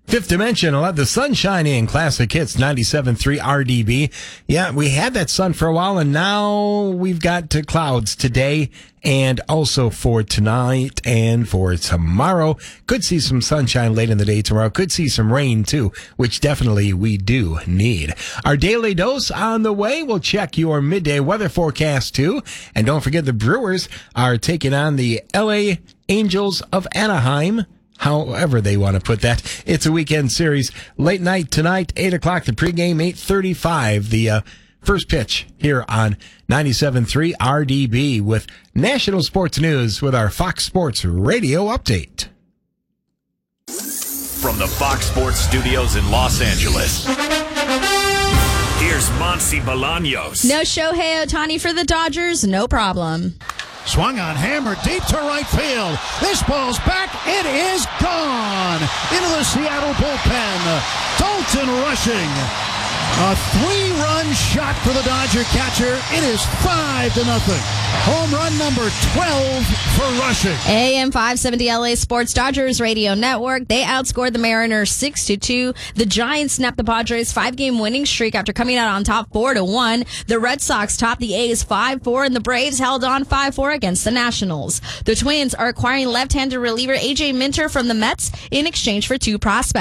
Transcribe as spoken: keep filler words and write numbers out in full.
Fifth Dimension will let the sunshine in. Classic Hits ninety-seven point three R D B. Yeah, we had that sun for a while, and now we've got uh, clouds today and also for tonight and for tomorrow. Could see some sunshine late in the day tomorrow. Could see some rain, too, which definitely we do need. Our daily dose on the way. We'll check your midday weather forecast, too. And don't forget the Brewers are taking on the L A Angels of Anaheim. However they want to put that. It's a weekend series. Late night tonight, eight o'clock, the pregame, eight thirty-five. The uh, first pitch here on ninety-seven point three R D B with National Sports News with our Fox Sports Radio update. From the Fox Sports Studios in Los Angeles, here's Monsi Bolaños. No Shohei Ohtani for the Dodgers, no problem. Swung on, hammer deep to right field. This ball's back. It is gone into the Seattle bullpen. Dalton rushing. A three-run shot for the Dodger catcher. It is five to nothing. Home run number twelve for rushing. A M five seventy L A Sports Dodgers Radio Network. They outscored the Mariners six to two. The Giants snapped the Padres' five-game winning streak after coming out on top four to one. The Red Sox topped the A's five four, and the Braves held on five four against the Nationals. The Twins are acquiring left-handed reliever A J Minter from the Mets in exchange for two prospects.